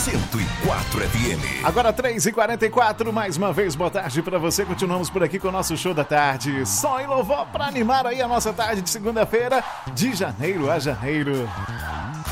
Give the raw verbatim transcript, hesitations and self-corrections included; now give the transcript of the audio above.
cento e quatro F M. Agora três e quarenta e quatro, mais uma vez, boa tarde pra você. Continuamos por aqui com o nosso show da tarde. Só em louvor pra animar aí a nossa tarde de segunda-feira, de janeiro a janeiro.